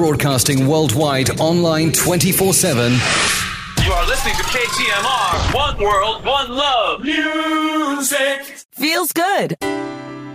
broadcasting worldwide, online 24/7. You are listening to KTMR. One world, one love. Music. Feels good.